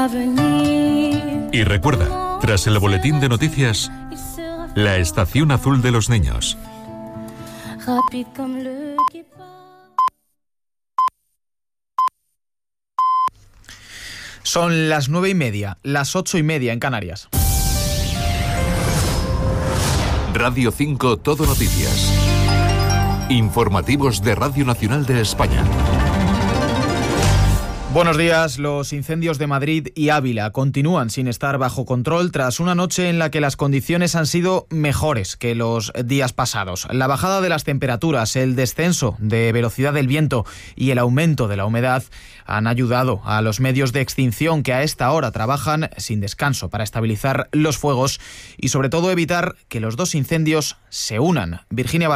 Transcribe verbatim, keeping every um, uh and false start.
Y recuerda, tras el boletín de noticias, la estación azul de los niños. Son las nueve y media, las ocho y media en Canarias. Radio cinco Todo Noticias. Informativos de Radio Nacional de España. Buenos días. Los incendios de Madrid y Ávila continúan sin estar bajo control tras una noche en la que las condiciones han sido mejores que los días pasados. La bajada de las temperaturas, el descenso de velocidad del viento y el aumento de la humedad han ayudado a los medios de extinción que a esta hora trabajan sin descanso para estabilizar los fuegos y sobre todo evitar que los dos incendios se unan. Virginia